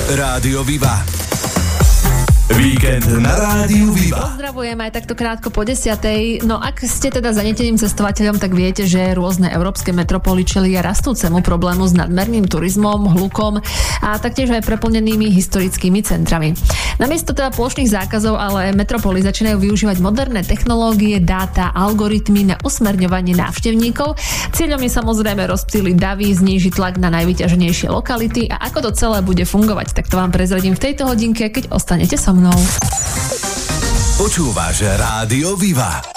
Rádio Viva. Víkend na Rádiu Viva. Pozdravujem aj takto krátko po 10:00. No ak ste teda zaneteným cestovateľom, tak viete, že rôzne európske metropoly čelia rastúcemu problému s nadmerným turizmom, hlukom a taktiež aj preplnenými historickými centrami. Namiesto teda plošných zákazov ale metropoly začínajú využívať moderné technológie, dáta, algoritmy na usmerňovanie návštevníkov. Cieľom je samozrejme rozptýliť davy, znížiť tlak na najvyťaženejšie lokality a ako to celé bude fungovať, tak to vám prezradím v tejto hodinke, keď ostanete so mnou. Počúvaš Rádio Viva.